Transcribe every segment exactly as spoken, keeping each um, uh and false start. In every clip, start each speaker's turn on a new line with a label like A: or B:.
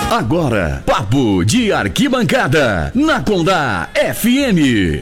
A: Agora, Papo de Arquibancada, na Condá F M.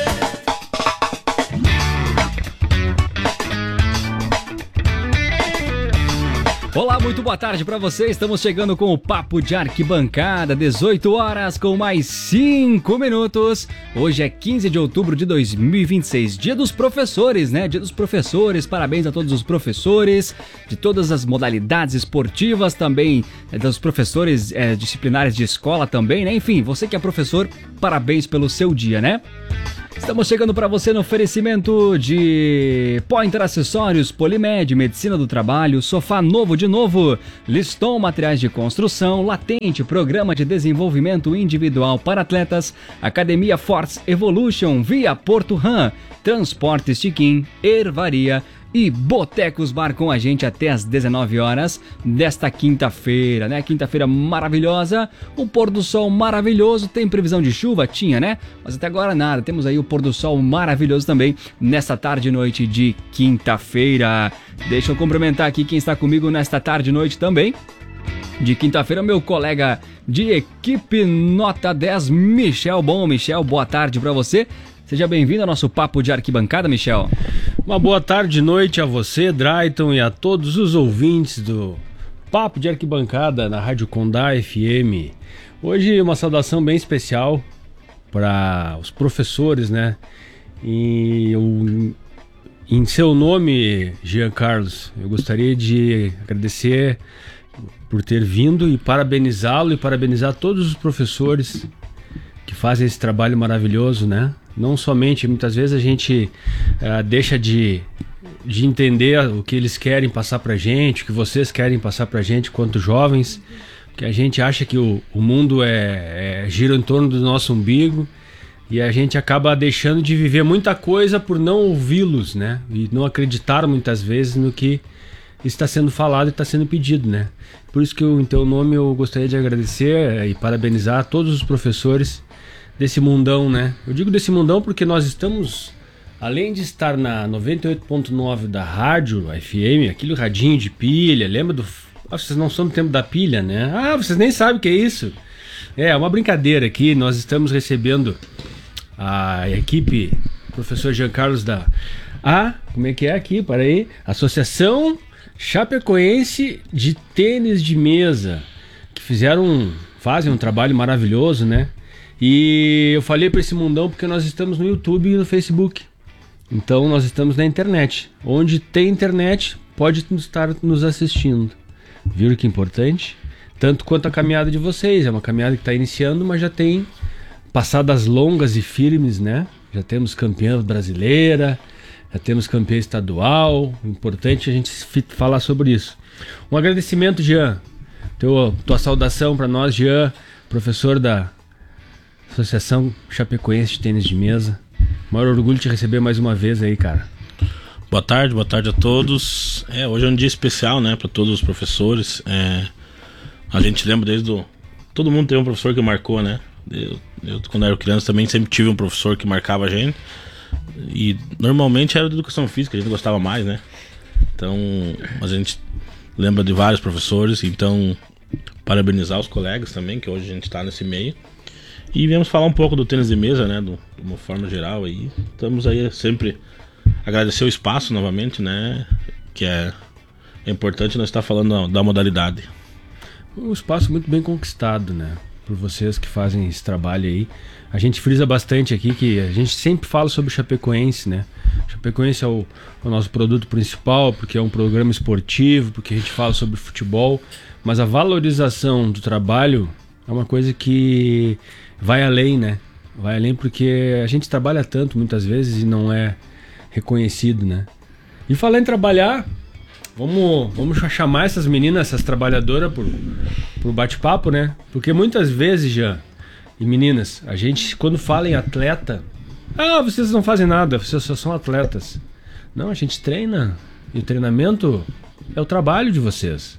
B: Olá, muito boa tarde para você. Estamos chegando com o Papo de Arquibancada, dezoito horas com mais cinco minutos. Hoje é quinze de outubro de dois mil e vinte e seis, dia dos professores, né? Dia dos professores, parabéns a todos os professores de todas as modalidades esportivas, também é, dos professores é, disciplinares de escola também, né? Enfim, você que é professor, parabéns pelo seu dia, né? Estamos chegando para você no oferecimento de Pointer Acessórios, Polimed, Medicina do Trabalho, Sofá Novo de Novo, Liston Materiais de Construção, Latente, Programa de Desenvolvimento Individual para Atletas, Academia Force Evolution, Via Porto Ram, Transportes Tiquim, Ervaria e Botecos Bar com a gente até às dezenove horas desta quinta-feira, né? Quinta-feira maravilhosa, o pôr do sol maravilhoso. Tem previsão de chuva? Tinha, né? Mas até agora nada. Temos aí o pôr do sol maravilhoso também nesta tarde e noite de quinta-feira. Deixa eu cumprimentar aqui quem está comigo nesta tarde e noite também de quinta-feira, meu colega de equipe Nota dez, Michel. Bom, Michel, boa tarde para você. Seja bem-vindo ao nosso Papo de Arquibancada, Michel.
C: Uma boa tarde e noite a você, Drayton, e a todos os ouvintes do Papo de Arquibancada na Rádio Condá F M. Hoje uma saudação bem especial para os professores, né? E eu, em seu nome, Jean Carlos, eu gostaria de agradecer por ter vindo e parabenizá-lo e parabenizar todos os professores que fazem esse trabalho maravilhoso, né? Não somente, muitas vezes a gente uh, deixa de, de entender o que eles querem passar pra gente, o que vocês querem passar pra gente quanto jovens, que a gente acha que o, o mundo é, é gira em torno do nosso umbigo e a gente acaba deixando de viver muita coisa por não ouvi-los, né? E não acreditar muitas vezes no que está sendo falado e está sendo pedido, né? Por isso que eu, em teu nome eu gostaria de agradecer e parabenizar todos os professores desse mundão, né? Eu digo desse mundão porque nós estamos, além de estar na noventa e oito ponto nove da rádio F M, aquele radinho de pilha, lembra do... Ah, vocês não são do tempo da pilha, né? Ah, vocês nem sabem o que é isso. É, uma brincadeira aqui, nós estamos recebendo a equipe, professor Jean Carlos da... Ah, como é que é aqui? Para aí. Associação Chapecoense de Tênis de Mesa, que fizeram, fazem um trabalho maravilhoso, né? E eu falei para esse mundão porque nós estamos no YouTube e no Facebook. Então nós estamos na internet. Onde tem internet, pode estar nos assistindo. Viram que importante? Tanto quanto a caminhada de vocês. É uma caminhada que está iniciando, mas já tem passadas longas e firmes, né? Já temos campeã brasileira, já temos campeã estadual. Importante a gente falar sobre isso. Um agradecimento, Jean. Teu, tua saudação para nós, Jean, professor da Associação Chapecoense de Tênis de Mesa. Maior orgulho de te receber mais uma vez aí, cara.
D: Boa tarde, boa tarde a todos. É, hoje é um dia especial, né, para todos os professores. É, a gente lembra desde o... Todo mundo tem um professor que marcou, né? Eu, eu, quando era criança, também sempre tive um professor que marcava a gente. E normalmente era de educação física, a gente gostava mais, né? Então, a gente lembra de vários professores. Então, parabenizar os colegas também, que hoje a gente está nesse meio. E viemos falar um pouco do tênis de mesa, né, do, de uma forma geral aí. Estamos aí sempre agradecer o espaço novamente, né, que é, é importante nós estar falando da, da modalidade.
C: Um espaço muito bem conquistado, né, por vocês que fazem esse trabalho aí. A gente frisa bastante aqui que a gente sempre fala sobre o Chapecoense, né. Chapecoense é o, o nosso produto principal, porque é um programa esportivo, porque a gente fala sobre futebol, mas a valorização do trabalho é uma coisa que vai além, né? Vai além porque a gente trabalha tanto muitas vezes e não é reconhecido, né? E falar em trabalhar, vamos, vamos chamar essas meninas, essas trabalhadoras pro, pro bate-papo, né? Porque muitas vezes, já, e meninas, a gente quando fala em atleta, ah, vocês não fazem nada, vocês só são atletas. Não, a gente treina e o treinamento é o trabalho de vocês.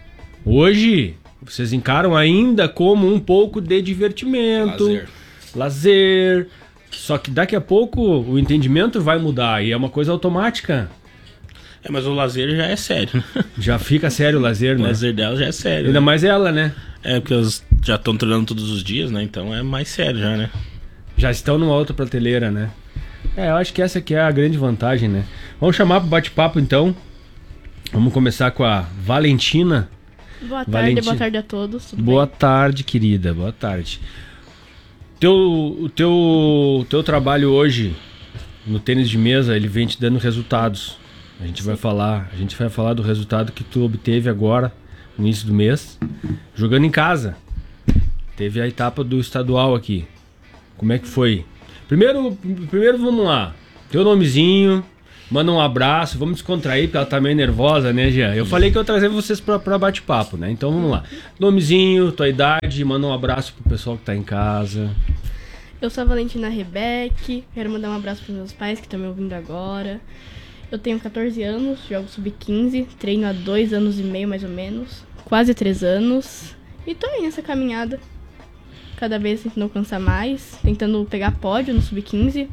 C: Hoje vocês encaram ainda como um pouco de divertimento, lazer. lazer, só que daqui a pouco o entendimento vai mudar e é uma coisa automática.
D: É, mas o lazer já é sério, né?
C: Já fica sério o lazer,
D: O
C: né?
D: lazer dela já é sério.
C: Ainda
D: né?
C: mais ela, né?
D: É, porque elas já estão treinando todos os dias, né? Então é mais sério já, né?
C: Já estão numa outra prateleira, né? É, eu acho que essa aqui é a grande vantagem, né? Vamos chamar pro bate-papo, então. Vamos começar com a Valentina.
E: Boa tarde,
C: Valentina.
E: boa tarde a todos. Tudo
C: Boa
E: bem?
C: tarde, querida. Boa tarde. Teu, o teu, o teu trabalho hoje no tênis de mesa, ele vem te dando resultados. A gente vai falar, a gente vai falar do resultado que tu obteve agora, no início do mês, jogando em casa. Teve a etapa do estadual aqui. Como é que foi? Primeiro, primeiro vamos lá. Teu nomezinho, manda um abraço, vamos descontrair, porque ela tá meio nervosa, né, Jean? Eu falei que eu ia trazer vocês pra, pra bate-papo, né? Então vamos lá. Nomezinho, tua idade, manda um abraço pro pessoal que tá em casa.
E: Eu sou a Valentina Rebeck, quero mandar um abraço pros meus pais que estão me ouvindo agora. Eu tenho catorze anos, jogo sub quinze, treino há dois anos e meio mais ou menos, quase três anos. E tô aí nessa caminhada, cada vez tentando alcançar mais, tentando pegar pódio no sub quinze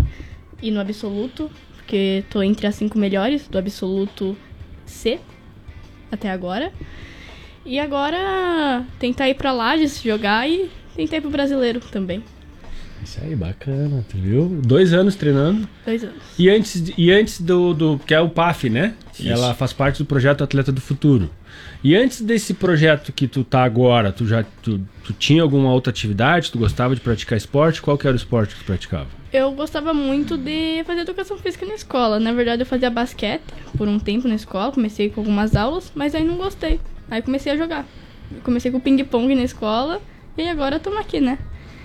E: e no absoluto, porque tô entre as cinco melhores do absoluto C até agora. E agora tentar ir pra Lages jogar e tentar ir pro brasileiro também.
C: Isso aí, bacana, tu viu? Dois anos treinando.
E: Dois anos.
C: E antes, e antes do, do... que é o P A F, né?
D: Isso.
C: Ela faz parte do projeto Atleta do Futuro. E antes desse projeto que tu tá agora, tu já tu, tu tinha alguma outra atividade? Tu gostava de praticar esporte? Qual que era o esporte que tu praticava?
E: Eu gostava muito de fazer educação física na escola. Na verdade, eu fazia basquete por um tempo na escola. Comecei com algumas aulas, mas aí não gostei. Aí comecei a jogar. Comecei com ping-pong na escola e agora estamos aqui, né?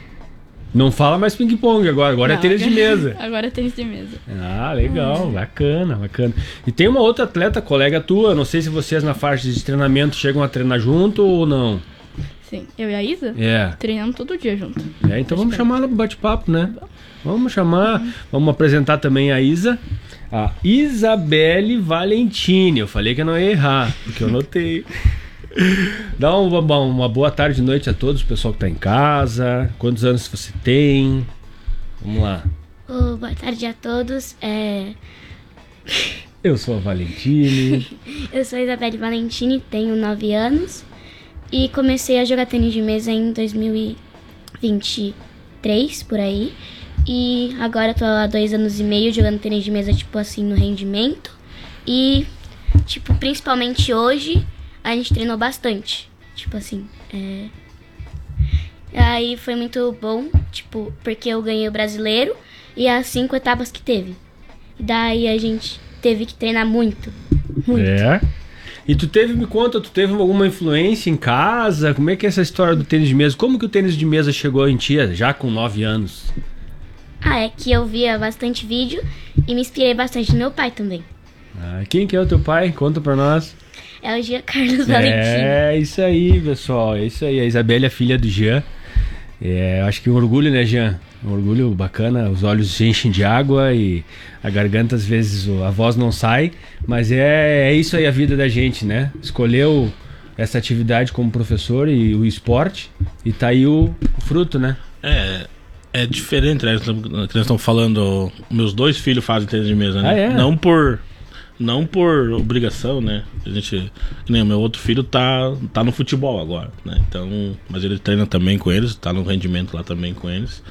C: Não fala mais ping-pong agora, agora
E: Não,
C: é tênis de mesa.
E: Agora é tênis de mesa.
C: Ah, legal, bacana, bacana. E tem uma outra atleta, colega tua, não sei se vocês na fase de treinamento chegam a treinar junto ou não.
E: Sim, eu e a Isa
C: É.
E: treinamos todo dia junto.
C: É, então vamos chamar ela pro bate-papo, né? Vamos chamar, vamos apresentar também a Isa, a Isabelle Valentini. Eu falei que eu não ia errar, porque eu notei. Dá uma, uma boa tarde e noite a todos, o pessoal que tá em casa. Quantos anos você tem? Vamos lá.
F: Oh, boa tarde a todos. É,
C: Eu sou a Valentini.
F: Eu sou a Isabelle Valentini, tenho nove anos e comecei a jogar tênis de mesa em dois mil e vinte e três, por aí. E agora tô há dois anos e meio jogando tênis de mesa, tipo assim, no rendimento. E, tipo, principalmente hoje, a gente treinou bastante. Tipo assim, é... Aí foi muito bom, tipo, porque eu ganhei o brasileiro e as cinco etapas que teve. Daí a gente teve que treinar muito, muito.
C: É. E tu teve, me conta, tu teve alguma influência em casa? Como é que é essa história do tênis de mesa? Como que o tênis de mesa chegou em ti, já com nove anos?
F: Ah, é que eu via bastante vídeo e me inspirei bastante no meu pai também.
C: Ah, quem que é o teu pai? Conta pra nós.
F: É o Jean Carlos Valentino.
C: É, isso aí, pessoal. É isso aí. A Isabelle é a filha do Jean. É, acho que um orgulho, né, Jean? Um orgulho bacana. Os olhos se enchem de água e a garganta, às vezes, a voz não sai. Mas é, é isso aí a vida da gente, né? Escolheu essa atividade como professor e o esporte. E tá aí o, o fruto, né?
D: É, é diferente, né? Que nós estamos falando. Meus dois filhos fazem tênis de mesa, né?
C: Ah, é?
D: Não por. Não por obrigação, né? A gente. Que nem o meu outro filho tá, tá no futebol agora, né? Então. Mas ele treina também com eles, tá no rendimento lá também com eles.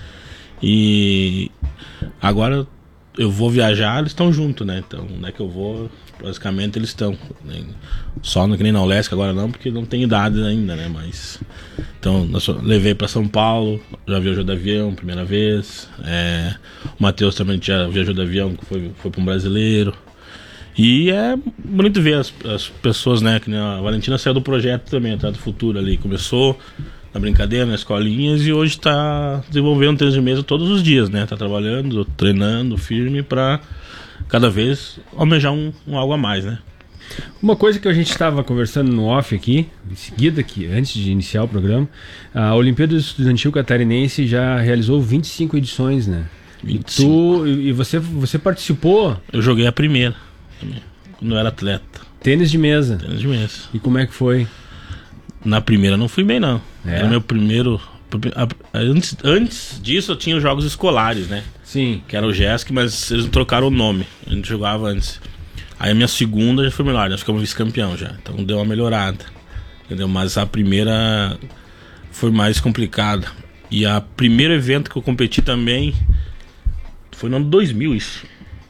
D: E agora eu vou viajar, eles estão juntos, né? Então, não é que eu vou, basicamente eles estão. Né? Só no que nem na Olesc agora não, porque não tem idade ainda, né? Mas. Então, eu levei para São Paulo, já viajou de avião, primeira vez. É, o Matheus também já viajou de avião, foi, foi para um brasileiro. E é bonito ver as, as pessoas, né? Que a Valentina saiu do projeto também, Atleta do Futuro ali. Começou na brincadeira, nas escolinhas e hoje está desenvolvendo tênis de mesa todos os dias, né? Tá trabalhando, treinando firme para cada vez almejar um, um algo a mais, né?
C: Uma coisa que a gente estava conversando no off aqui, em seguida, aqui, antes de iniciar o programa, a Olimpíada Estudantil Catarinense já realizou vinte e cinco edições, né?
D: vinte e
C: E,
D: cinco.
C: tu, e você, você participou
D: Eu joguei a primeira também, quando eu era atleta.
C: tênis de mesa.
D: Tênis de mesa.
C: E como é que foi?
D: Na primeira não fui bem, não.
C: É?
D: Era meu primeiro. Antes, antes disso eu tinha os jogos escolares, né?
C: Sim.
D: Que era o G E S C, mas eles trocaram o nome. A gente jogava antes. Aí a minha segunda já foi melhor, nós ficamos vice-campeão já. Então deu uma melhorada, entendeu? Mas a primeira foi mais complicada. E a primeiro evento que eu competi também foi no ano dois mil, isso.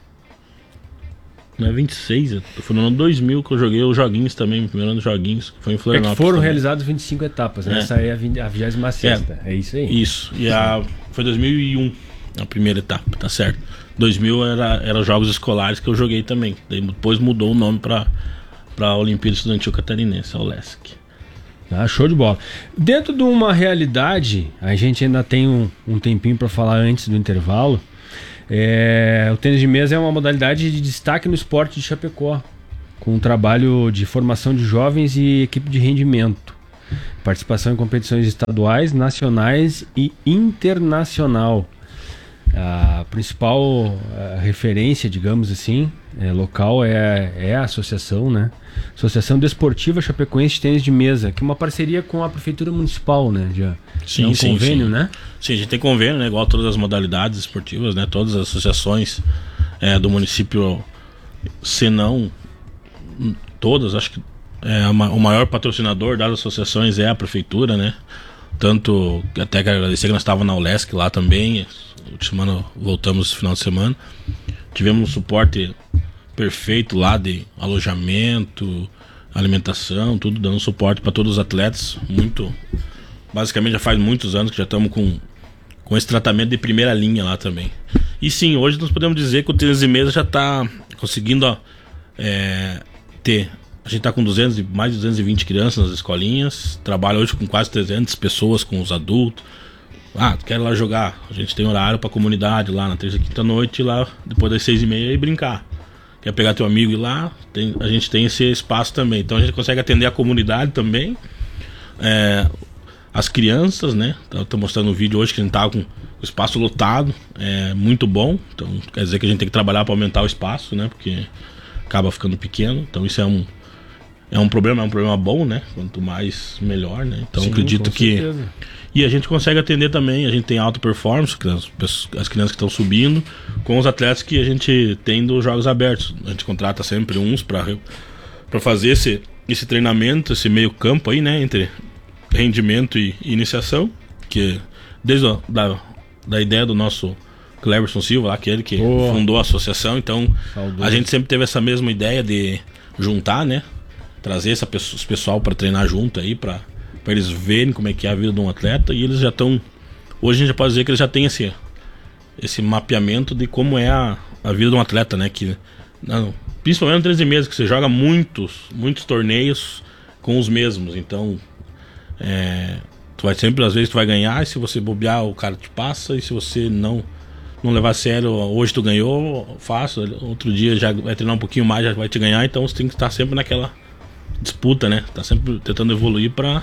D: Não é vinte e seis, foi no ano dois mil que eu joguei os joguinhos também, primeiro ano dos joguinhos, que foi em Florianópolis.
C: É que foram
D: também.
C: realizados vinte e cinco etapas, né?
D: É.
C: Essa aí é a vigésima sexta, é. é isso aí?
D: Isso, e a, foi dois mil e um a primeira etapa, tá certo. dois mil era, era jogos escolares que eu joguei também, daí depois mudou o nome pra, pra Olimpíada Estudantil Catarinense, a OLESC.
C: Ah, show de bola. Dentro de uma realidade, a gente ainda tem um, um tempinho para falar antes do intervalo. É, o tênis de mesa é uma modalidade de destaque no esporte de Chapecó, com um trabalho de formação de jovens e equipe de rendimento, participação em competições estaduais, nacionais e internacional. A principal a referência, digamos assim, é, local é, é a associação, né? Associação Desportiva Chapecoense de Tênis de Mesa, que é uma parceria com a Prefeitura Municipal, né? Já
D: Sim,
C: é um
D: sim,
C: convênio,
D: sim.
C: né?
D: Sim, a gente tem convênio, né? Igual todas as modalidades esportivas, né? Todas as associações é, do município, se não todas, acho que é, o maior patrocinador das associações é a Prefeitura, né? Tanto, até que agradecer que nós estávamos na OLESC lá também, semana voltamos esse final de semana, tivemos um suporte perfeito lá de alojamento, alimentação, tudo dando suporte para todos os atletas, muito, basicamente já faz muitos anos que já estamos com, com esse tratamento de primeira linha lá também. E sim, hoje nós podemos dizer que o tênis de mesa já está conseguindo ó, é, ter, a gente está com duzentos, mais de duzentas e vinte crianças nas escolinhas, trabalha hoje com quase trezentas pessoas, com os adultos. Ah, tu quer ir lá jogar? A gente tem horário pra comunidade lá na terça e quinta noite, lá depois das seis e meia e brincar. Quer pegar teu amigo e ir lá? Tem, a gente tem esse espaço também. Então a gente consegue atender a comunidade também. É, as crianças, né? Eu tô mostrando no vídeo hoje que a gente tá com o espaço lotado. É muito bom. Então quer dizer que a gente tem que trabalhar para aumentar o espaço, né? Porque acaba ficando pequeno. Então isso é um, é um problema, é um problema bom, né? Quanto mais, melhor, né? Então
C: Sim,
D: acredito que...
C: certeza.
D: E a gente consegue atender também, a gente tem alta performance, as, as crianças que estão subindo, com os atletas que a gente tem dos Jogos Abertos. A gente contrata sempre uns para fazer esse, esse treinamento, esse meio campo aí, né, entre rendimento e, e iniciação, que desde a da, da ideia do nosso Cleberson Silva, aquele que Boa. fundou a associação, então Saudoso. A gente sempre teve essa mesma ideia de juntar, né, trazer esse pessoal para treinar junto aí, para para eles verem como é que é a vida de um atleta, e eles já estão, hoje a gente já pode dizer que eles já têm esse, esse mapeamento de como é a, a vida de um atleta, né, que não, principalmente no tênis de mesa, que você joga muitos, muitos torneios com os mesmos, então é, tu vai sempre, às vezes tu vai ganhar, e se você bobear o cara te passa, e se você não não levar a sério, hoje tu ganhou, fácil, outro dia já vai treinar um pouquinho mais, já vai te ganhar, então você tem que estar sempre naquela disputa, né, tá sempre tentando evoluir para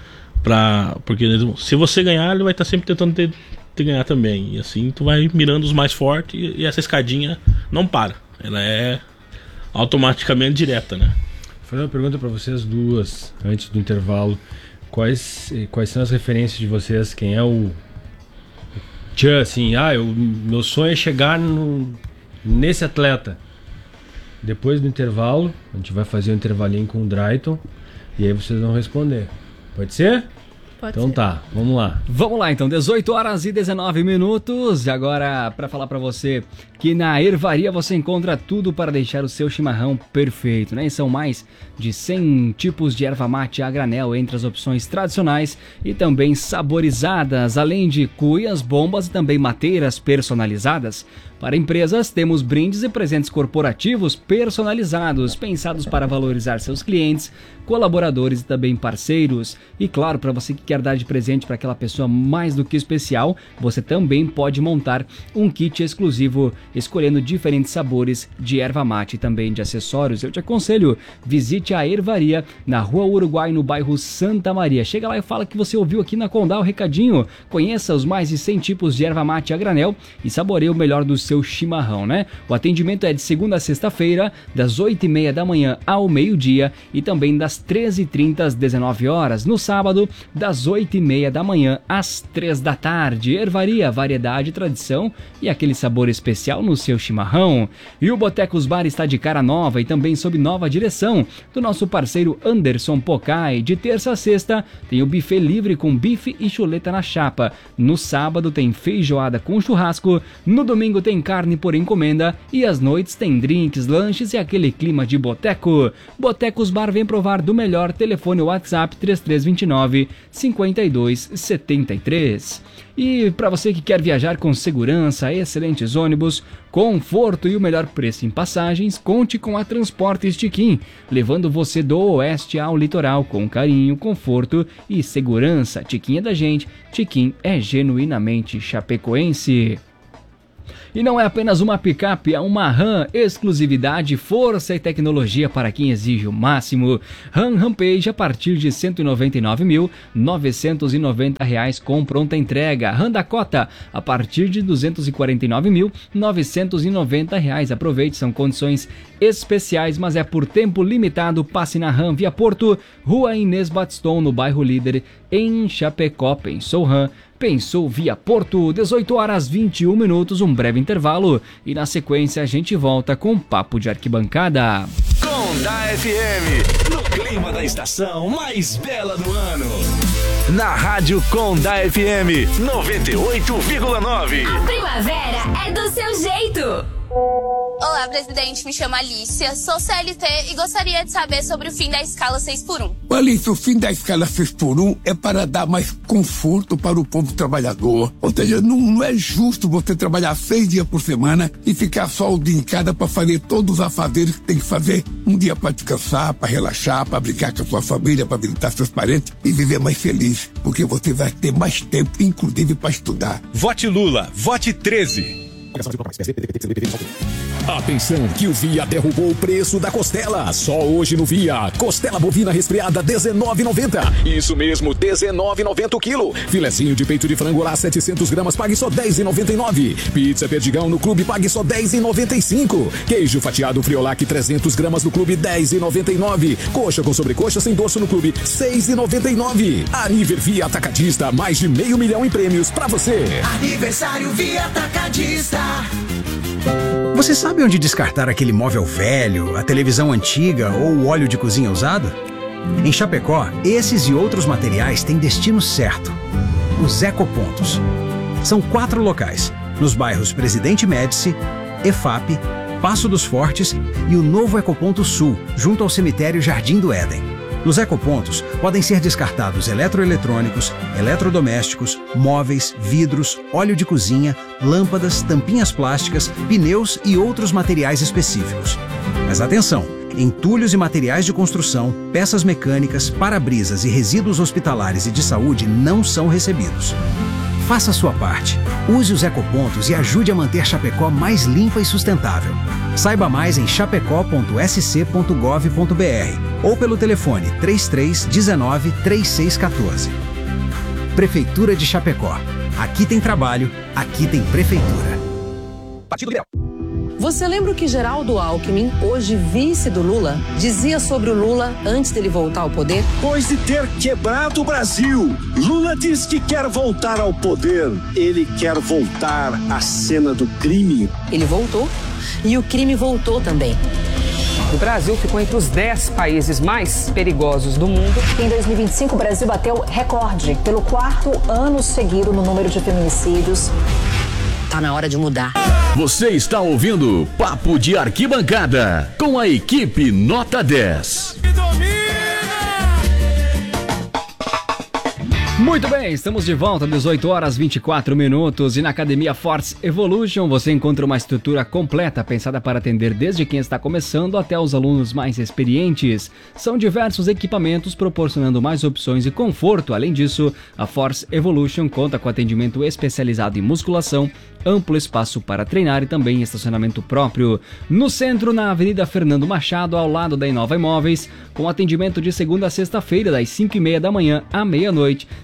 D: Pra, porque se você ganhar, ele vai estar sempre tentando te, te ganhar também. E assim tu vai mirando os mais fortes, e, e essa escadinha não para. Ela é automaticamente direta, né?
C: Vou fazer uma pergunta para vocês duas, antes do intervalo. Quais, quais são as referências de vocês? Quem é o... Tchan, assim, ah, eu, meu sonho é chegar no, nesse atleta. Depois do intervalo, a gente vai fazer um intervalinho com o Drayton, e aí vocês vão responder. Pode ser?
E: Pode
C: então
E: ser.
C: tá, vamos lá.
B: Vamos lá então, dezoito horas e dezenove minutos. E agora, para falar para você que na Ervaria você encontra tudo para deixar o seu chimarrão perfeito, né? E são mais de cem tipos de erva mate a granel entre as opções tradicionais e também saborizadas, além de cuias, bombas e também mateiras personalizadas. Para empresas, temos brindes e presentes corporativos personalizados, pensados para valorizar seus clientes, colaboradores e também parceiros. E claro, para você que quer dar de presente para aquela pessoa mais do que especial, você também pode montar um kit exclusivo, escolhendo diferentes sabores de erva mate e também de acessórios. Eu te aconselho, visite a Ervaria na Rua Uruguai, no bairro Santa Maria. Chega lá e fala que você ouviu aqui na Condá o recadinho. Conheça os mais de cem tipos de erva mate a granel e saboreie o melhor do seu chimarrão, né? O atendimento é de segunda a sexta-feira, das oito e meia da manhã ao meio-dia e também das das treze e trinta às dezenove horas. No sábado, das oito e meia da manhã às três da tarde. Ervaria, variedade, tradição e aquele sabor especial no seu chimarrão. E o Botecos Bar está de cara nova e também sob nova direção do nosso parceiro Anderson Pocai. De terça a sexta tem o buffet livre com bife e chuleta na chapa. No sábado tem feijoada com churrasco. No domingo tem carne por encomenda e às noites tem drinks, lanches e aquele clima de boteco. Botecos Bar vem provar do melhor. Telefone WhatsApp três três dois nove, cinco dois sete três. E para você que quer viajar com segurança, excelentes ônibus, conforto e o melhor preço em passagens, conte com a Transportes Tiquim, levando você do oeste ao litoral com carinho, conforto e segurança. Tiquim é da gente, Tiquim é genuinamente chapecoense. E não é apenas uma picape, é uma RAM, exclusividade, força e tecnologia para quem exige o máximo. RAM Rampage a partir de cento e noventa e nove mil novecentos e noventa reais com pronta entrega. RAM Dakota a partir de duzentos e quarenta e nove mil novecentos e noventa reais. Aproveite, são condições especiais, mas é por tempo limitado. Passe na RAM Via Porto, Rua Inês Batistão, no bairro Líder, em Chapecó. Pensou RAM? Pensou Via Porto. Dezoito horas e vinte e um minutos, um breve intervalo e na sequência a gente volta com Papo de Arquibancada.
A: Conda F M, no clima da estação mais bela do ano. Na Rádio Conda F M noventa e oito vírgula nove.
G: A primavera é do seu jeito.
H: Olá, presidente, me chamo Alicia, sou C L T e gostaria de saber sobre o fim da escala seis por um.
I: Alicia, o fim da escala seis por um é para dar mais conforto para o povo trabalhador. Ou seja, não, não é justo você trabalhar seis dias por semana e ficar só o dia em cada para fazer todos os afazeres que tem que fazer. Um dia para descansar, para relaxar, para brincar com a sua família, para visitar seus parentes e viver mais feliz, porque você vai ter mais tempo, inclusive para estudar.
J: Vote Lula, vote treze.
K: Atenção que o Via derrubou o preço da costela. Só hoje no Via. Costela bovina resfriada dezenove e noventa. Isso mesmo, dezenove e noventa o quilo. Filezinho de peito de frango lá setecentos gramas, pague só dez e noventa e nove. Pizza Perdigão no Clube, pague só dez e noventa e cinco. Queijo fatiado Friolac trezentos gramas no Clube, dez e noventa e nove. Coxa com sobrecoxa sem dorso no Clube, seis e noventa e nove. Aniver Via Atacadista, mais de meio milhão em prêmios pra você.
L: Aniversário Via Atacadista.
M: Você sabe onde descartar aquele móvel velho, a televisão antiga ou o óleo de cozinha usado? Em Chapecó, esses e outros materiais têm destino certo. Os Ecopontos. São quatro locais, nos bairros Presidente Médici, EFAP, Passo dos Fortes e o novo Ecoponto Sul, junto ao cemitério Jardim do Éden. Nos ecopontos podem ser descartados eletroeletrônicos, eletrodomésticos, móveis, vidros, óleo de cozinha, lâmpadas, tampinhas plásticas, pneus e outros materiais específicos. Mas atenção! Entulhos e materiais de construção, peças mecânicas, para-brisas e resíduos hospitalares e de saúde não são recebidos. Faça a sua parte. Use os ecopontos e ajude a manter Chapecó mais limpa e sustentável. Saiba mais em chapecó ponto s c ponto gov ponto b r ou pelo telefone três três um nove, três seis um quatro. Prefeitura de Chapecó. Aqui tem trabalho, aqui tem prefeitura.
N: Partido Liberal. Você lembra o que Geraldo Alckmin, hoje vice do Lula, dizia sobre o Lula antes dele voltar ao poder?
O: Depois de ter quebrado o Brasil, Lula diz que quer voltar ao poder. Ele quer voltar à cena do crime.
N: Ele voltou e o crime voltou também. O Brasil ficou entre os dez países mais perigosos do mundo.
P: Em dois mil e vinte e cinco, o Brasil bateu recorde pelo quarto ano seguido no número de feminicídios.
N: Tá na hora de mudar.
A: Você está ouvindo Papo de Arquibancada com a equipe Nota dez.
B: Muito bem, estamos de volta, dezoito horas e vinte e quatro minutos, e na Academia Force Evolution você encontra uma estrutura completa pensada para atender desde quem está começando até os alunos mais experientes. São diversos equipamentos proporcionando mais opções e conforto. Além disso, a Force Evolution conta com atendimento especializado em musculação, amplo espaço para treinar e também estacionamento próprio. No centro, na Avenida Fernando Machado, ao lado da Inova Imóveis, com atendimento de segunda a sexta-feira, das cinco e meia da manhã à meia-noite,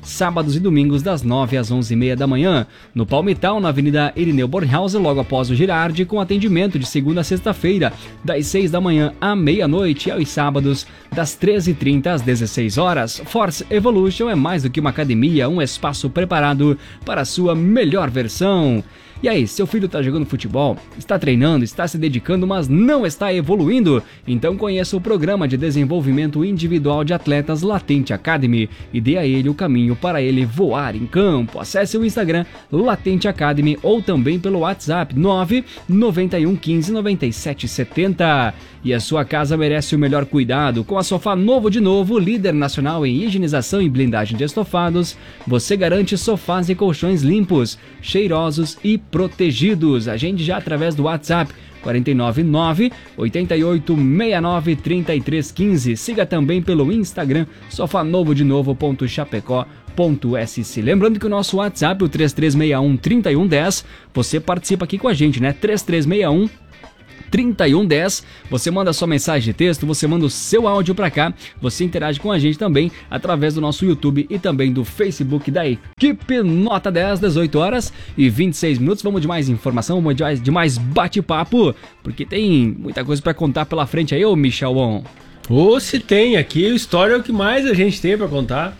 B: sábados e domingos das nove às onze e meia da manhã. No Palmital, na Avenida Irineu Bornhausen, logo após o Girardi, com atendimento de segunda a sexta-feira, das seis da manhã à meia-noite, e aos sábados, das treze e trinta às dezesseis horas. Force Evolution é mais do que uma academia, um espaço preparado para a sua melhor versão. E aí, seu filho está jogando futebol, está treinando, está se dedicando, mas não está evoluindo? Então conheça o programa de desenvolvimento individual de atletas Latente Academy e dê a ele o caminho para ele voar em campo. Acesse o Instagram Latente Academy ou também pelo WhatsApp nove nove um um cinco nove sete sete zero. E a sua casa merece o melhor cuidado. Com a Sofá Novo de Novo, líder nacional em higienização e blindagem de estofados, você garante sofás e colchões limpos, cheirosos e protegidos. Agende já através do WhatsApp quatro nove nove, oito oito seis nove, três três um cinco. Siga também pelo Instagram sofá novo de novo ponto chapecó ponto s c. Lembrando que o nosso WhatsApp, o três três seis um, três um um zero, você participa aqui com a gente, né? três três seis um, trinta e um dez, você manda sua mensagem de texto, você manda o seu áudio pra cá, você interage com a gente também através do nosso YouTube e também do Facebook da equipe Nota dez, dezoito horas e vinte e seis minutos. Vamos de mais informação, vamos de mais, de mais bate-papo, porque tem muita coisa pra contar pela frente aí, ô Michelon.
C: Ou se tem, aqui a história é o que mais a gente tem pra contar.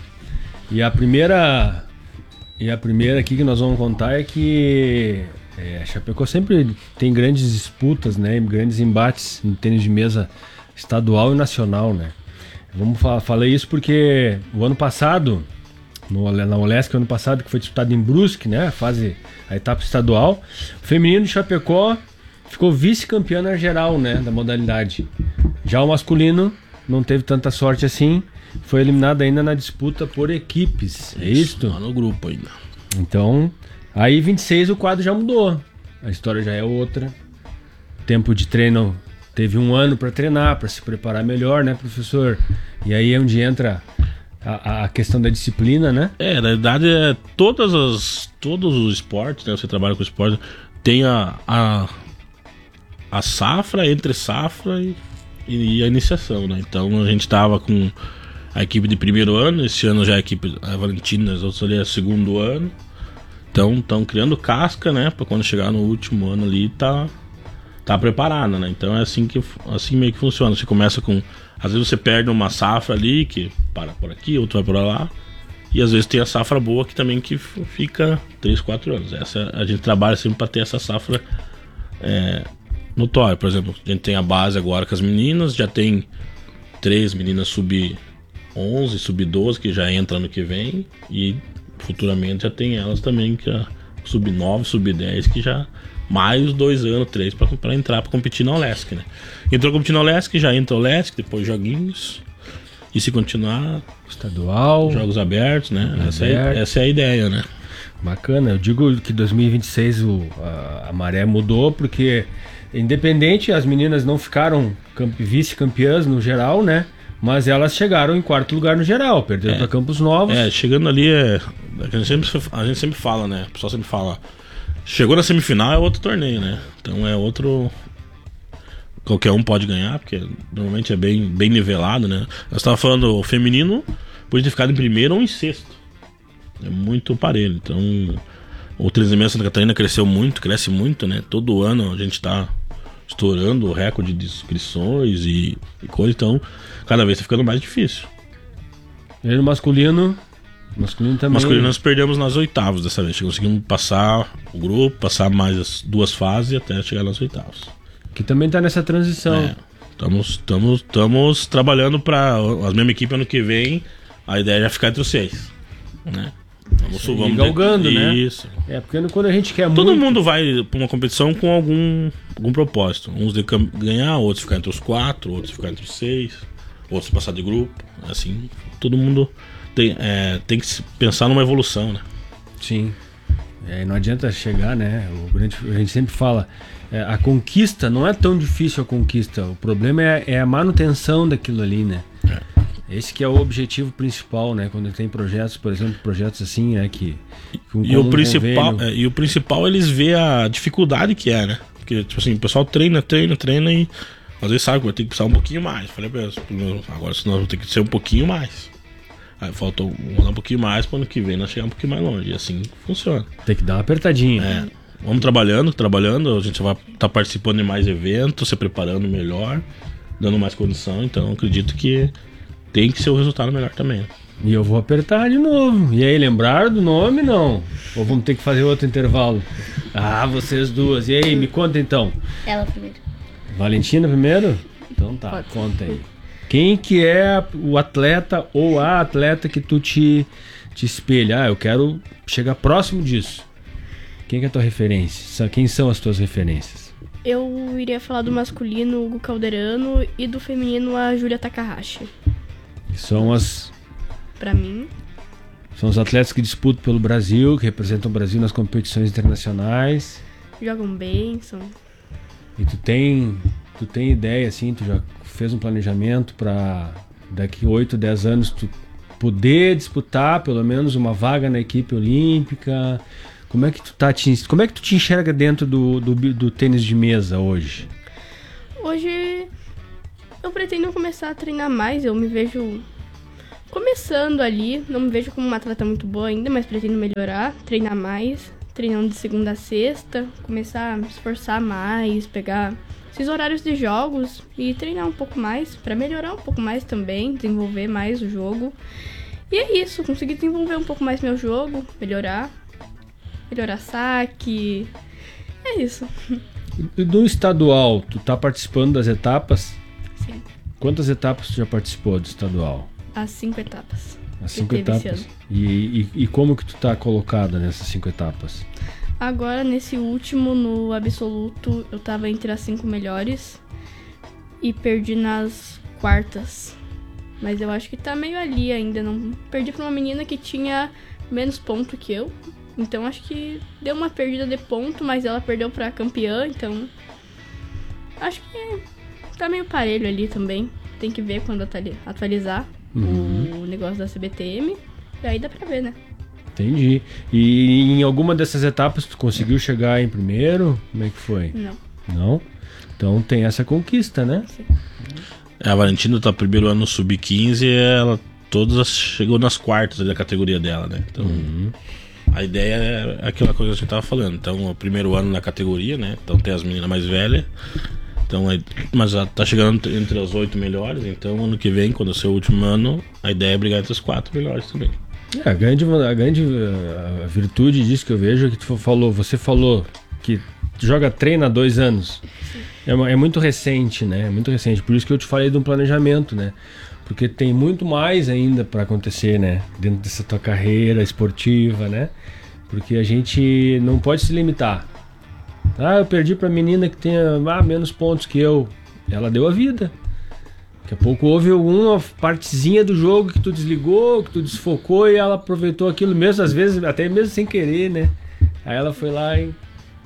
C: E a primeira e a primeira aqui que nós vamos contar é que É, a Chapecó sempre tem grandes disputas, né, grandes embates no tênis de mesa estadual e nacional, né. Vamos falar, falei isso porque o ano passado, no, na Olesc, ano passado, que foi disputado em Brusque, né, a fase, a etapa estadual, o feminino de Chapecó ficou vice-campeão na geral, né, da modalidade. Já o masculino não teve tanta sorte assim, foi eliminado ainda na disputa por equipes. É isso?
D: Lá no grupo ainda.
C: Então, aí vinte e seis o quadro já mudou, a história já é outra. Tempo de treino, teve um ano para treinar, para se preparar melhor, né, professor? E aí é onde entra a, a questão da disciplina, né?
D: É, na verdade, é, todas as, todos os esportes, né, você trabalha com esporte, tem a, a, a safra, entre safra e, e a iniciação, né? Então a gente estava com a equipe de primeiro ano, esse ano já a equipe, a Valentina, as outras ali é segundo ano. Então estão criando casca, né, para quando chegar no último ano ali tá tá preparada, né? Então é assim que assim meio que funciona. Você começa com, às vezes você perde uma safra ali que para por aqui, outro vai por lá, e às vezes tem a safra boa que também que fica três, quatro anos. Essa a gente trabalha sempre para ter essa safra é, notória. Por exemplo, a gente tem a base agora com as meninas, já tem três meninas sub onze, sub doze que já entra no que vem, e futuramente já tem elas também, que é sub nove, sub dez, que já mais dois anos, três, para entrar para competir na Olesc, né? Entrou competir na Olesc, já entra Olesc, depois joguinhos, e se continuar,
C: estadual,
D: jogos abertos, né? Essa é, essa é a ideia, né?
C: Bacana, eu digo que dois mil e vinte e seis o, a, a maré mudou, porque independente, as meninas não ficaram vice-campeãs no geral, né? Mas elas chegaram em quarto lugar no geral, perderam é, para Campos Novos. É,
D: chegando ali, é, a, gente sempre, a gente sempre fala, né? O pessoal sempre fala, chegou na semifinal é outro torneio, né? Então é outro... Qualquer um pode ganhar, porque normalmente é bem, bem nivelado, né? Nós estávamos falando, o feminino podia ter ficado em primeiro ou em sexto. É muito parelho. Então, o treinamento Santa Catarina cresceu muito, cresce muito, né? Todo ano a gente está estourando o recorde de inscrições e, e coisa, então cada vez está ficando mais difícil.
C: E no masculino? Masculino também.
D: Masculino nós perdemos nas oitavas dessa vez. Conseguimos passar o grupo, passar mais as duas fases até chegar nas oitavas.
C: Que também está nessa transição.
D: Estamos é, estamos trabalhando para a mesma equipe ano que vem. A ideia é ficar entre os seis, né?
C: Vamos, vamos galgando, né?
D: Isso.
C: É, porque quando a gente quer
D: Todo
C: muito...
D: mundo vai para uma competição com algum, algum propósito. Uns de ganhar, outros ficar entre os quatro, outros ficar entre os seis, outros passar de grupo. Assim, todo mundo tem, é, tem que pensar numa evolução, né?
C: Sim. É, não adianta chegar, né? O grande, a gente sempre fala, é, a conquista não é tão difícil a conquista. O problema é, é a manutenção daquilo ali, né? É. Esse que é o objetivo principal, né? Quando tem projetos, por exemplo, projetos assim, né? Que,
D: com, e, com o um principal, é, e o principal, eles vê a dificuldade que é, né? Porque, tipo assim, o pessoal treina, treina, treina e às vezes sabe que vai ter que precisar um pouquinho mais. Falei pra eles, agora nós vamos ter que ser um pouquinho mais. Aí faltou um pouquinho mais para ano que vem nós chegar um pouquinho mais longe. E assim funciona.
C: Tem que dar uma apertadinha.
D: É. Vamos trabalhando, trabalhando. A gente vai estar tá participando de mais eventos, se preparando melhor, dando mais condição. Então acredito que tem que ser o resultado melhor também.
C: E eu vou apertar de novo. E aí, lembraram do nome, não? Ou vamos ter que fazer outro intervalo? Ah, vocês duas. E aí, me conta então.
F: Ela primeiro.
C: Valentina primeiro? Então tá, Pode. Conta aí. Quem que é o atleta ou a atleta que tu te, te espelha? Ah, eu quero chegar próximo disso. Quem que é a tua referência? Quem são as tuas referências?
E: Eu iria falar do masculino, o Hugo Calderano, e do feminino, a Júlia Takahashi.
C: São as...
E: Pra mim...
C: São os atletas que disputam pelo Brasil, que representam o Brasil nas competições internacionais.
E: Jogam bem, são...
C: E tu tem, tu tem ideia, assim, tu já fez um planejamento pra daqui oito, dez anos tu poder disputar pelo menos uma vaga na equipe olímpica? Como é que tu tá te, como é que tu te enxerga dentro do, do, do tênis de mesa hoje?
E: Hoje eu pretendo começar a treinar mais, eu me vejo começando ali, não me vejo como uma atleta muito boa ainda, mas pretendo melhorar, treinar mais, treinando de segunda a sexta, começar a me esforçar mais, pegar esses horários de jogos e treinar um pouco mais, para melhorar um pouco mais também, desenvolver mais o jogo. E é isso, conseguir desenvolver um pouco mais meu jogo, melhorar, melhorar saque, é isso.
C: E do estadual, tu tá participando das etapas?
E: Sim.
C: Quantas etapas tu já participou do estadual?
E: As cinco etapas.
C: As cinco etapas. E, e, e como que tu tá colocada nessas cinco etapas?
E: Agora, nesse último, no absoluto, eu tava entre as cinco melhores e perdi nas quartas. Mas eu acho que tá meio ali ainda. Não perdi pra uma menina que tinha menos ponto que eu. Então acho que deu uma perdida de ponto, mas ela perdeu pra campeã, então acho que tá meio parelho ali também. Tem que ver quando atualizar uhum. o negócio da C B T M. E aí dá pra ver, né?
C: Entendi. E em alguma dessas etapas tu conseguiu chegar em primeiro? Como é que foi?
E: Não.
C: Não? Então tem essa conquista, né?
E: Sim.
D: A Valentina tá primeiro ano no sub quinze e ela todas chegou nas quartas da categoria dela, né? Então uhum. a ideia é aquela coisa que a gente tava falando. Então o primeiro ano na categoria, né? Então tem as meninas mais velhas. Então, mas já tá chegando entre as oito melhores. Então ano que vem, quando é o seu último ano, a ideia é brigar entre as quatro melhores também.
C: É, a grande, a grande a virtude disso que eu vejo é que tu falou, você falou que tu joga treino há dois anos. É, é muito recente, né? É muito recente. Por isso que eu te falei de um planejamento, né? Porque tem muito mais ainda para acontecer, né? Dentro dessa tua carreira esportiva, né? Porque a gente não pode se limitar. Ah, eu perdi pra menina que tem ah, menos pontos que eu. Ela deu a vida. Daqui a pouco houve alguma partezinha do jogo que tu desligou, que tu desfocou e ela aproveitou aquilo mesmo, às vezes até mesmo sem querer, né? Aí ela foi lá e,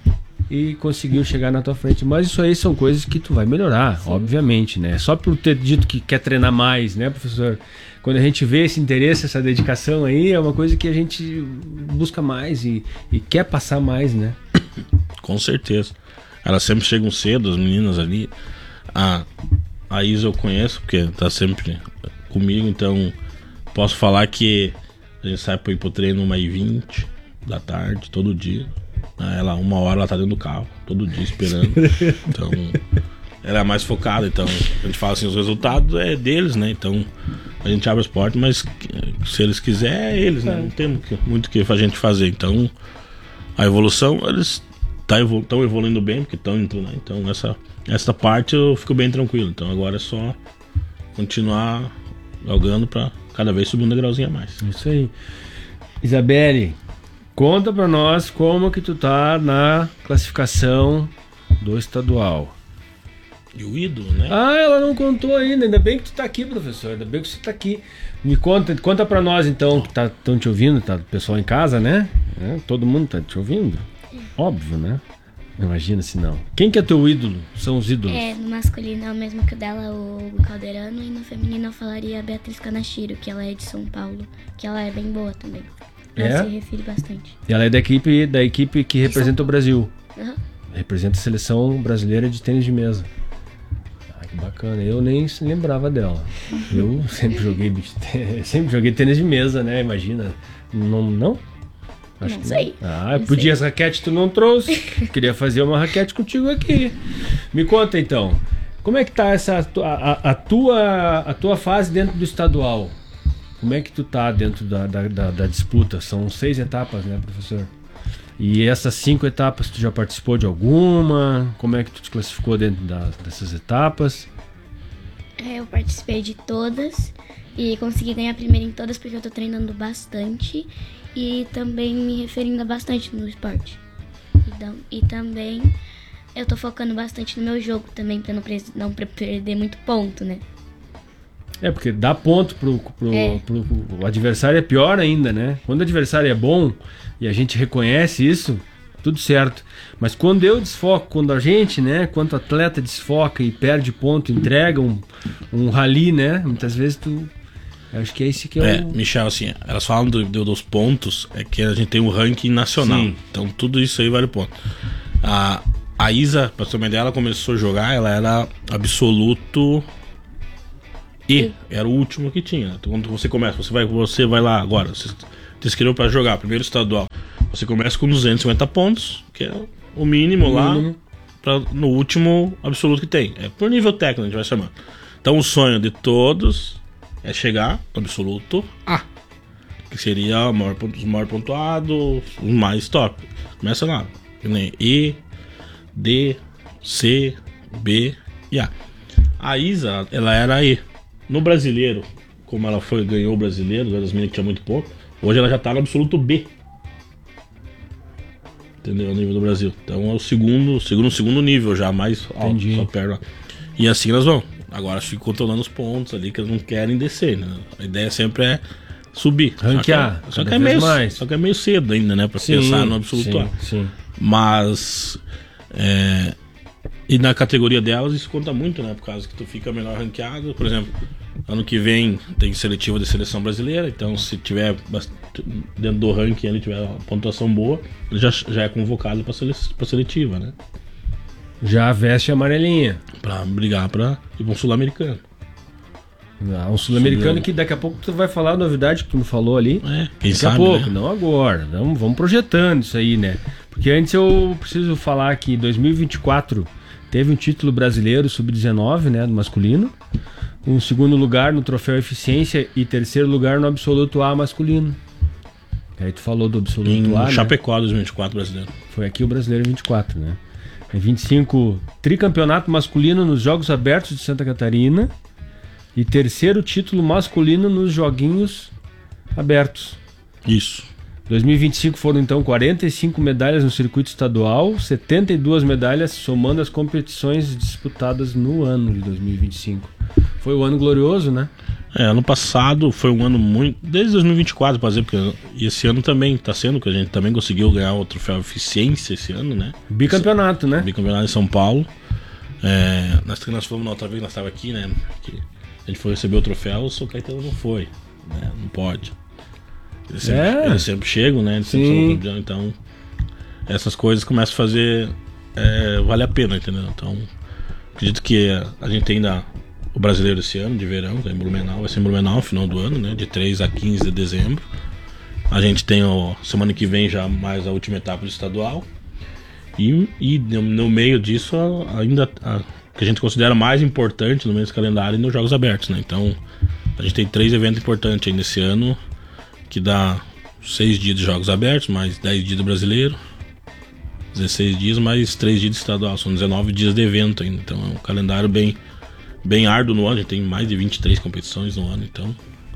C: e conseguiu chegar na tua frente. Mas isso aí são coisas que tu vai melhorar, sim, obviamente, né? Só por ter dito que quer treinar mais, né, professor? Quando a gente vê esse interesse, essa dedicação aí, é uma coisa que a gente busca mais e, e quer passar mais, né?
D: Com certeza. Elas sempre chegam cedo, as meninas ali. A, a Isa eu conheço, porque tá sempre comigo, então posso falar que a gente sai para ir pro treino uma e vinte da tarde, todo dia. Ela, uma hora ela tá dentro do carro, todo dia esperando. Então, ela é mais focada, então a gente fala assim, os resultados é deles, né? Então a gente abre as portas, mas se eles quiserem, é eles, né? Não tem muito o que a gente fazer. Então, a evolução, eles estão evolu- evoluindo bem, porque estão indo, né? Então, essa, essa parte eu fico bem tranquilo. Então, agora é só continuar jogando para cada vez subir um degrauzinho a mais.
C: Isso aí. Isabelle, conta pra nós como que tu tá na classificação do estadual.
D: E o ídolo, né?
C: Ah, ela não contou ainda. Ainda bem que tu tá aqui, professor. Ainda bem que você tá aqui. Me conta, conta pra nós então, que estão tá, te ouvindo, tá o pessoal em casa, né? É, todo mundo tá te ouvindo? Óbvio, né? Imagina se não. Quem que é teu ídolo? São os ídolos?
F: É, no masculino é o mesmo que o dela, o Hugo Calderano, e no feminino eu falaria a Beatriz Kanashiro, que ela é de São Paulo, que ela é bem boa também. Ela
C: é?
F: se refere bastante.
C: E ela é da equipe, da equipe que representa o Brasil.
F: Uhum.
C: Representa a seleção brasileira de tênis de mesa. Ah, Bacana, eu nem lembrava dela. Eu sempre joguei beach tênis, sempre joguei tênis de mesa, né? Imagina. Não? Não,
F: Acho não sei.
C: Não. Ah,
F: não
C: podia
F: sei.
C: as raquetes tu não trouxe. Queria fazer uma raquete contigo aqui. Me conta então, como é que tá essa a, a, a tua a tua fase dentro do estadual? Como é que tu tá dentro da, da, da, da disputa? São seis etapas, né, professor? E essas cinco etapas, tu já participou de alguma? Como é que tu te classificou dentro da, dessas etapas?
F: É, eu participei de todas e consegui ganhar primeiro em todas porque eu tô treinando bastante e também me referindo bastante no esporte. Então, e também eu tô focando bastante no meu jogo também pra não, pre- não pre- perder muito ponto, né?
C: É, porque dar ponto pro, pro,
F: É.
C: pro, pro o adversário é pior ainda, né? Quando o adversário é bom e a gente reconhece isso, tudo certo. Mas quando eu desfoco, quando a gente, né, quanto atleta desfoca e perde ponto, entrega um, um rally, né? Muitas vezes tu... Acho que é esse que é,
D: É,
C: o...
D: Michel, assim, elas falam do, do- dos pontos, é que a gente tem um ranking nacional.
C: Sim.
D: Então tudo isso aí vale ponto. A, a Isa, pra ter uma ideia, ela começou a jogar, ela era absoluto E. Era o último que tinha. Então, quando você começa, você vai, você vai lá agora, você te inscreveu pra jogar, primeiro estadual. Você começa com duzentos e cinquenta pontos, que é o mínimo
C: O
D: lá,
C: mínimo.
D: pra, no último absoluto que tem. É por nível técnico, a gente vai chamar. Então o sonho de todos é chegar no absoluto A, que seria o maior, os maior pontuados, os mais top. Começa lá, que nem E, D, C, B e A. A Isa, ela era E. No brasileiro, como ela foi, ganhou o brasileiro, das meninas que tinha muito pouco, hoje ela já tá no absoluto B. Entendeu? A nível do Brasil. Então é o segundo, segundo, segundo nível já, mais alto.
C: Entendi.
D: Só perto lá. E assim elas vão. Agora ficam controlando os pontos ali, que elas não querem descer, né? A ideia sempre é subir.
C: Ranquear,
D: Só que, é- só
C: cada
D: que é
C: vez
D: meio,
C: mais.
D: só que é meio cedo ainda, né? Pra
C: Sim,
D: pensar no absoluto
C: sim,
D: A.
C: sim.
D: Mas é, e na categoria delas isso conta muito, né? Por causa que tu fica melhor ranqueado. Por exemplo, ano que vem tem seletiva de seleção brasileira. Então se tiver bast- dentro do ranking ele tiver uma pontuação boa, ele já, já é convocado pra, sele, pra seletiva, né?
C: Já veste a amarelinha.
D: Pra brigar pra ir pra um sul-americano.
C: Ah, um sul-americano
D: Sul-
C: que daqui a pouco tu vai falar a novidade que tu me falou ali.
D: É, quem
C: daqui
D: sabe,
C: a pouco,
D: né?
C: não agora. Vamos, vamos projetando isso aí, né? Porque antes eu preciso falar que em dois mil e vinte e quatro teve um título brasileiro sub dezenove, né, do masculino. Um segundo lugar no troféu Eficiência e terceiro lugar no absoluto A masculino. Aí tu falou do absoluto
D: Em
C: A, né?
D: Chapecó dois mil e vinte e quatro brasileiro.
C: Foi aqui o brasileiro vinte e quatro, né? Em vinte e cinco, tricampeonato masculino nos Jogos Abertos de Santa Catarina. E terceiro título masculino nos Joguinhos Abertos.
D: Isso.
C: dois mil e vinte e cinco foram então quarenta e cinco medalhas no circuito estadual, setenta e duas medalhas somando as competições disputadas no ano de dois mil e vinte e cinco. Foi um ano glorioso, né?
D: É, ano passado foi um ano muito. Desde dois mil e vinte e quatro, pra dizer, porque e esse ano também tá sendo, que a gente também conseguiu ganhar o troféu Eficiência esse ano, né?
C: Bicampeonato, né?
D: Bicampeonato em São Paulo. É, nós, nós fomos na outra vez, nós estava aqui, né? Que a gente foi receber o troféu, o São Caetano não foi, né? Não pode. Eles sempre,
C: É.
D: eles sempre chegam, né? Eles sempre
C: Sim.
D: são campeão, então essas coisas começam a fazer é, vale a pena, entendeu? Então acredito que a gente tem ainda o brasileiro esse ano de verão, que é em Blumenau, vai ser em Blumenau no final do ano, né? De três a quinze de dezembro. A gente tem o semana que vem já mais a última etapa do estadual. E, e no, no meio disso a- ainda a, que a gente considera mais importante no meio desse calendário nos Jogos Abertos, né? Então a gente tem três eventos importantes aí nesse ano, que dá seis dias de Jogos Abertos, mais dez dias do brasileiro, dezesseis dias, mais três dias de estadual, são dezenove dias de evento ainda. Então é um calendário bem, bem árduo no ano, a gente tem mais de vinte e três competições no ano, então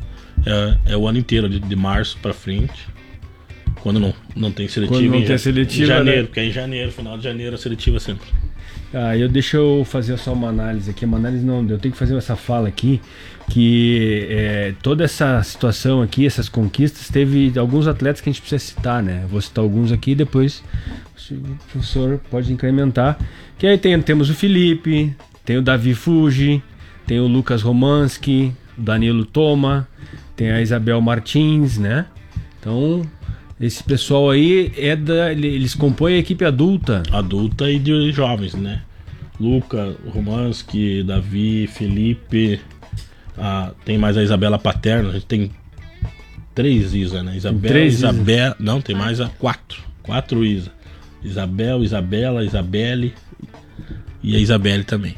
D: é, é o ano inteiro, de, de março pra frente. Quando não, não tem seletiva,
C: Quando não
D: em
C: tem
D: ja-
C: seletiva,
D: em janeiro,
C: né?
D: porque é em janeiro, final de janeiro a seletiva sempre.
C: Ah, eu deixa eu fazer só uma análise aqui. Uma análise não, eu tenho que fazer essa fala aqui. Que é, toda essa situação aqui, essas conquistas, teve alguns atletas que a gente precisa citar, né? Eu vou citar alguns aqui e depois o professor pode incrementar. Que aí tem, temos o Felipe, tem o Davi Fuji, tem o Lucas Romanski, o Danilo Toma, tem a Isabel Martins, né? Então, esse pessoal aí é da, eles compõem a equipe adulta.
D: Adulta e de jovens, né? Luca, Romanski, Davi, Felipe, ah, tem mais a Isabela Paterno, a gente tem três Isa, né? Isabel,
C: três
D: Isabel, Isa. Não, tem mais a quatro, quatro Isa. Isabel, Isabela, Isabelle e a Isabelle também.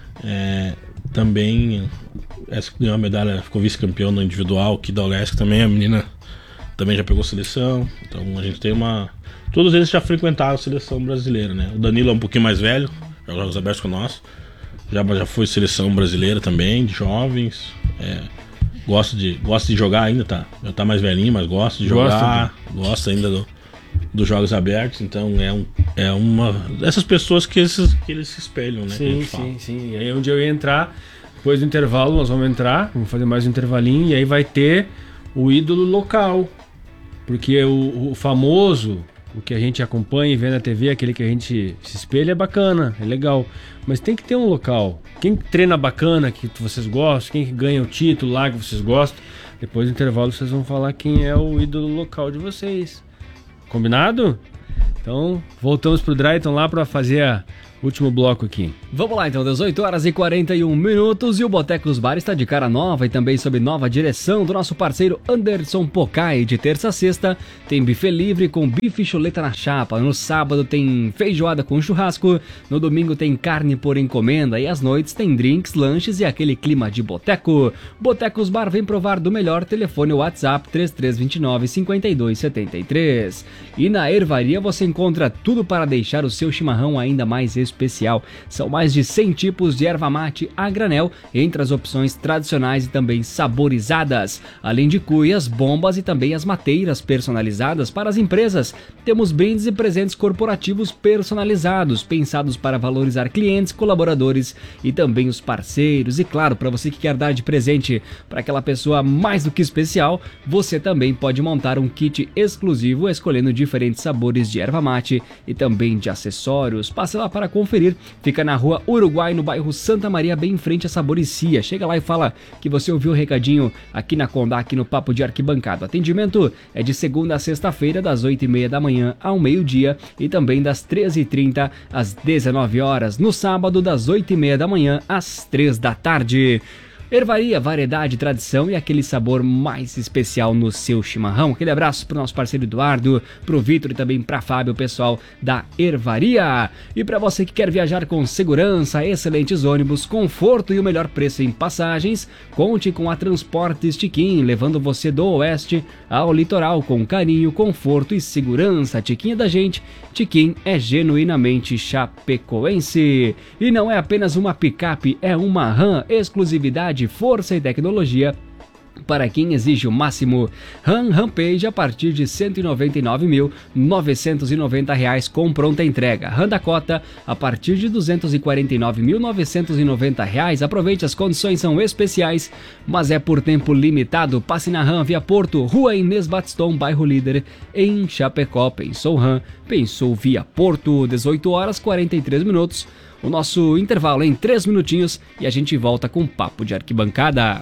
D: É, também, essa que ganhou a medalha, ficou vice-campeão no individual, que da Olesc também, a menina também já pegou seleção, então a gente tem uma... Todos eles já frequentaram a seleção brasileira, né? O Danilo é um pouquinho mais velho, joga Jogos Abertos com nós, já, já foi seleção brasileira também, de jovens, é, gosta, de, gosta de jogar ainda, tá? Já tá mais velhinho, mas gosta de jogar, gosta, gosta ainda do, dos Jogos Abertos, então é, um, é uma dessas pessoas que eles, que eles se espelham, né?
C: Sim, sim, sim, e aí onde eu ia entrar, depois do intervalo nós vamos entrar, vamos fazer mais um intervalinho, e aí vai ter o ídolo local, porque o, o famoso... O que a gente acompanha e vê na T V, aquele que a gente se espelha, é bacana, é legal. Mas tem que ter um local. Quem treina bacana, que vocês gostam, quem ganha o título lá que vocês gostam. Depois do intervalo vocês vão falar quem é o ídolo local de vocês. Combinado? Então, voltamos pro Drayton lá para fazer a último bloco aqui.
B: Vamos lá então, dezoito horas e quarenta e um minutos e o Botecos Bar está de cara nova e também sob nova direção do nosso parceiro Anderson Pocai. De terça a sexta tem buffet livre com bife e chuleta na chapa. No sábado tem feijoada com churrasco. No domingo tem carne por encomenda e às noites tem drinks, lanches e aquele clima de boteco. Botecos Bar vem provar do melhor. Telefone WhatsApp três três dois nove, cinco dois sete três. E na Ervaria você encontra tudo para deixar o seu chimarrão ainda mais especial. especial. São mais de cem tipos de erva mate a granel, entre as opções tradicionais e também saborizadas. Além de cuias, bombas e também as mateiras personalizadas para as empresas. Temos brindes e presentes corporativos personalizados, pensados para valorizar clientes, colaboradores e também os parceiros. E claro, para você que quer dar de presente para aquela pessoa mais do que especial, você também pode montar um kit exclusivo escolhendo diferentes sabores de erva mate e também de acessórios. Passe lá para conferir, fica na rua Uruguai, no bairro Santa Maria, bem em frente a Saboricia. Chega lá e fala que você ouviu o recadinho aqui na Condá, aqui no Papo de Arquibancada. O atendimento é de segunda a sexta-feira, das oito e meia da manhã ao meio-dia e também das treze e trinta às dezenove horas. No sábado, das oito e meia da manhã às três da tarde. Ervaria, variedade, tradição e aquele sabor mais especial no seu chimarrão. Aquele abraço pro nosso parceiro Eduardo, pro Vitor e também pra Fábio, o pessoal da Ervaria. E para você que quer viajar com segurança, excelentes ônibus, conforto e o melhor preço em passagens, conte com a Transportes Tiquim, levando você do oeste ao litoral com carinho, conforto e segurança. Tiquinha da gente, Tiquim é genuinamente chapecoense. E não é apenas uma picape, é uma RAM, exclusividade, força e tecnologia para quem exige o máximo. RAM Rampage a partir de cento e noventa e nove mil novecentos e noventa reais com pronta entrega. RAM Dakota a partir de duzentos e quarenta e nove mil novecentos e noventa reais. Aproveite, as condições são especiais, mas é por tempo limitado. Passe na RAM Via Porto, Rua Inês Batiston, bairro Líder, em Chapecó. Pensou RAM, pensou Via Porto. dezoito horas e quarenta e três minutos. O nosso intervalo em três minutinhos e a gente volta com Papo de Arquibancada.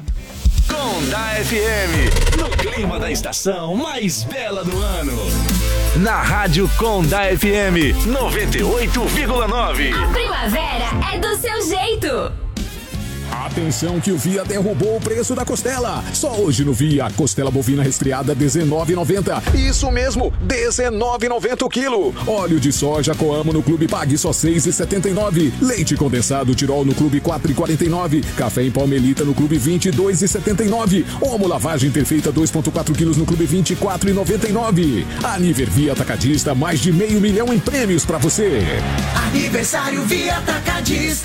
A: Condá F M, no clima da estação mais bela do ano. Na Rádio Condá F M noventa e oito vírgula nove.
G: A primavera é do seu jeito.
K: Atenção que o Via derrubou o preço da costela. Só hoje no Via, costela bovina resfriada dezenove reais e noventa centavos. Isso mesmo, dezenove reais e noventa centavos o quilo. Óleo de soja Coamo no Clube Pague só seis reais e setenta e nove centavos. Leite condensado Tirol no Clube quatro reais e quarenta e nove centavos. Café em pó Melita no Clube vinte e dois reais e setenta e nove centavos. Omo lavagem perfeita dois vírgula quatro quilos no Clube vinte e quatro reais e noventa e nove centavos. Aniversário Via Atacadista, mais de meio milhão em prêmios pra você.
L: Aniversário Via Atacadista.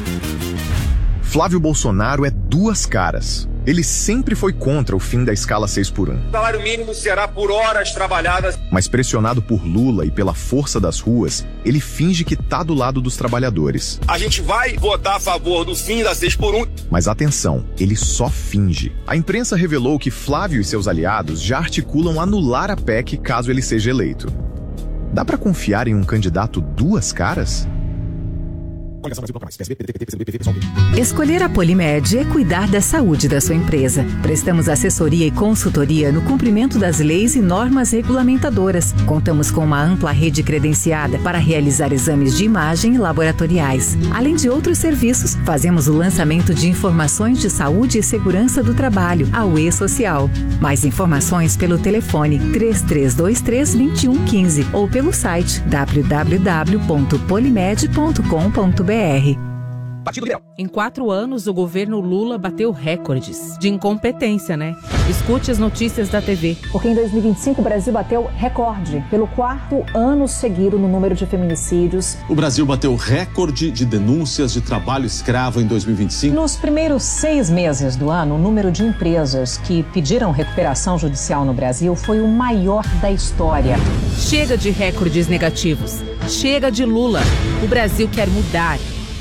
Q: Flávio Bolsonaro é duas caras. Ele sempre foi contra o fim da escala seis por um.
R: O salário mínimo será por horas trabalhadas.
Q: Mas pressionado por Lula e pela força das ruas, ele finge que tá do lado dos trabalhadores.
R: A gente vai votar a favor do fim da seis por um.
Q: Mas atenção, ele só finge. A imprensa revelou que Flávio e seus aliados já articulam anular a P E C caso ele seja eleito. Dá pra confiar em um candidato duas caras?
S: Escolher a Polimed é cuidar da saúde da sua empresa. Prestamos assessoria e consultoria no cumprimento das leis e normas regulamentadoras. Contamos com uma ampla rede credenciada para realizar exames de imagem e laboratoriais. Além de outros serviços, fazemos o lançamento de informações de saúde e segurança do trabalho, a U E Social. Mais informações pelo telefone três três dois três, dois um um cinco ou pelo site w w w ponto polimed ponto com ponto b r.
T: Em quatro anos, o governo Lula bateu recordes de incompetência, né? Escute as notícias da T V.
P: Porque em dois mil e vinte e cinco o Brasil bateu recorde pelo quarto ano seguido no número de feminicídios.
U: O Brasil bateu recorde de denúncias de trabalho escravo em dois mil e vinte e cinco.
P: Nos primeiros seis meses do ano, o número de empresas que pediram recuperação judicial no Brasil foi o maior da história.
T: Chega de recordes negativos. Chega de Lula. O Brasil quer mudar.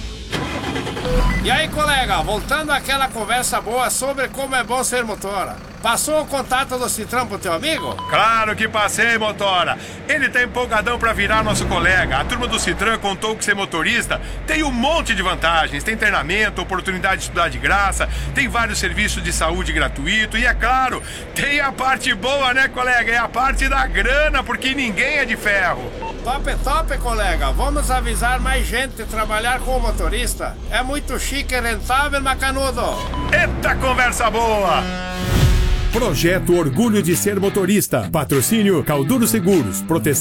V: E aí, colega, voltando àquela conversa boa sobre como é bom ser motora. Passou o contato do Citran pro teu amigo?
W: Claro que passei, motora. Ele tá empolgadão pra virar nosso colega. A turma do Citran contou que ser motorista tem um monte de vantagens. Tem treinamento, oportunidade de estudar de graça, tem vários serviços de saúde gratuito e, é claro, tem a parte boa, né, colega? É a parte da grana, porque ninguém é de ferro.
V: Top, top, colega. Vamos avisar mais gente a trabalhar como motorista. É muito chique e rentável, macanudo.
W: Eita conversa boa!
J: Projeto Orgulho de Ser Motorista. Patrocínio Calduro Seguros. Proteção